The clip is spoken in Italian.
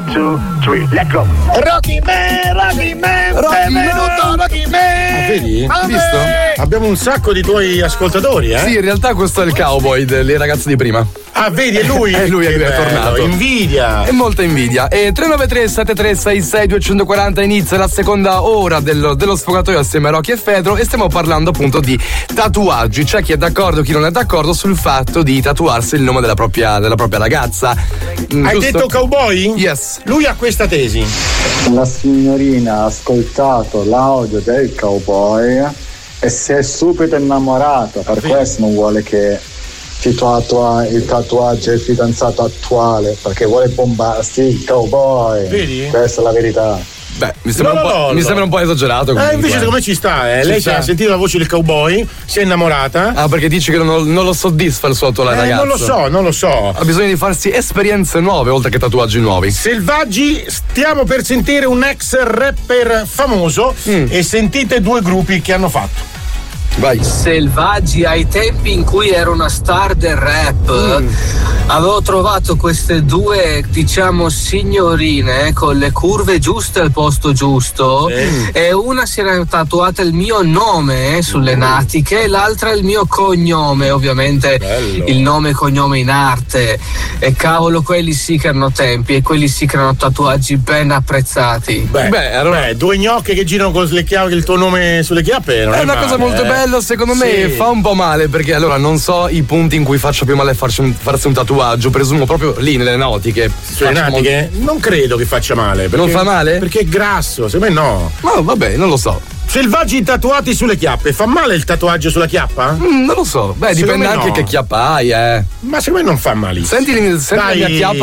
2, 3, let's go! Rocky Man, benvenuto Rocky Man! Vedi? Visto? Abbiamo un sacco di tuoi ascoltatori, Sì, in realtà questo è il cowboy delle ragazze di prima. Ah, vedi, è lui? È lui, è tornato. Invidia! E molta invidia. E 393-7366-240 inizia la seconda ora dello sfogatoio assieme a Rocky e Fedro e stiamo parlando appunto di tatuaggi. C'è chi è d'accordo, chi non è d'accordo sul fatto di tatuarsi il nome della propria ragazza. Hai detto cowboy? Yes. Lui ha questa tesi. La signorina ha ascoltato l'audio del cowboy e si è subito innamorata, per questo non vuole che ti tatua il tatuaggio del fidanzato attuale, perché vuole bombarsi il cowboy. Vedi? Questa è la verità. Beh, mi sembra un po' esagerato. Invece secondo me ci sta, Lei ha sentito la voce del cowboy, si è innamorata. Ah, perché dici che non lo soddisfa il suo attuale ragazzo? Non lo so. Ha bisogno di farsi esperienze nuove oltre che tatuaggi nuovi. Selvaggi, stiamo per sentire un ex rapper famoso e sentite due gruppi che hanno fatto. Vai. Selvaggi, ai tempi in cui ero una star del rap, avevo trovato queste due, diciamo, signorine con le curve giuste al posto giusto e una si era tatuata il mio nome sulle natiche e l'altra il mio cognome, ovviamente. Bello. Il nome e cognome in arte, e cavolo, quelli sì che erano tempi e quelli sì che erano tatuaggi ben apprezzati. Beh, due gnocche che girano con le chiappe, il tuo nome sulle chiappe non è una cosa molto bella. Secondo me fa un po' male, perché allora non so i punti in cui faccia più male farsi un tatuaggio, presumo proprio lì nelle nautiche. Sulle natiche? Non credo che faccia male. Perché, non fa male? Perché è grasso, secondo me no. No, vabbè, non lo so. Selvaggi tatuati sulle chiappe, fa male il tatuaggio sulla chiappa? Non lo so. Beh, dipende anche che chiappa hai, Ma secondo me non fa malissimo. Senti la mia chiappa.